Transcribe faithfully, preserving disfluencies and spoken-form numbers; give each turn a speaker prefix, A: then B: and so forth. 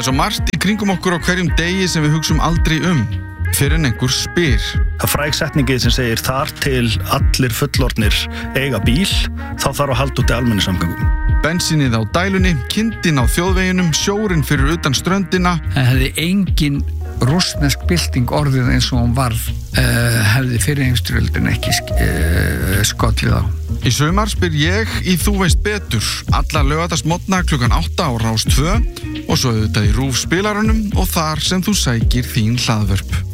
A: Það er svo margt í kringum okkur á hverjum degi sem við hugsum aldrei um, fyrir en einhver spyr.
B: Það fræg setningið sem segir þar til allir fullorðnir eiga bíl, þá þarf að halda út í almenningssamgöngum.
A: Bensínið á dælunni, kindin á þjóðveginum, sjórinn fyrir utan ströndina.
C: Það hefði engin rússnesk bylting orðið eins og hún varð, uh, hefði fyrir heimsstyrjöldin ekki uh, skollið á.
A: Í sumar spyr ég í Þú veist betur, alla laugardagsmorgna klukkan átta á Rás tvö og svo auðvitað í RÚV spilaranum og þar sem þú sækir þín hlaðvörp.